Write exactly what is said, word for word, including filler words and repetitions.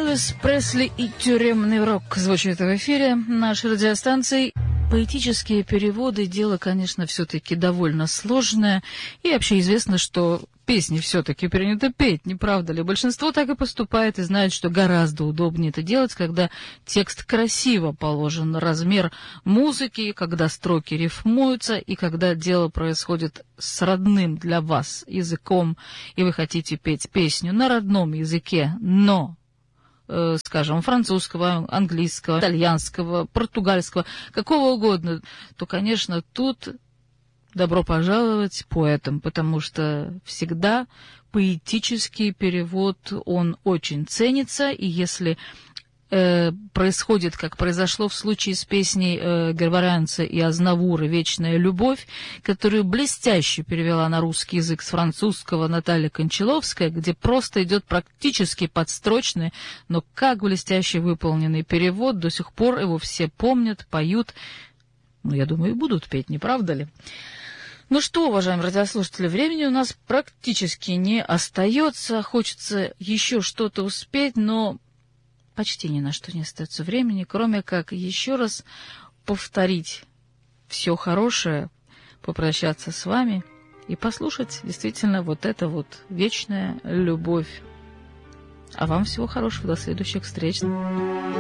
Элвис Пресли и тюремный рок звучит в эфире нашей радиостанции. Поэтические переводы – дело, конечно, все-таки довольно сложное. И вообще известно, что песни все-таки принято петь, не правда ли? Большинство так и поступает и знает, что гораздо удобнее это делать, когда текст красиво положен на размер музыки, когда строки рифмуются и когда дело происходит с родным для вас языком, и вы хотите петь песню на родном языке, но... скажем, французского, английского, итальянского, португальского, какого угодно, то, конечно, тут добро пожаловать поэтам, потому что всегда поэтический перевод, он очень ценится, и если э, происходит, как произошло в случае с песней э, Гарварянца и Азнавура «Вечная любовь», которую блестяще перевела на русский язык с французского Наталья Кончаловская, где просто идет практически подстрочный, но как блестяще выполненный перевод, до сих пор его все помнят, поют, ну, я думаю, и будут петь, не правда ли? Ну что, уважаемые радиослушатели, времени у нас практически не остается, хочется еще что-то успеть, но почти ни на что не остается времени, кроме как еще раз повторить все хорошее, попрощаться с вами и послушать действительно вот это вот вечная любовь. А вам всего хорошего, до следующих встреч.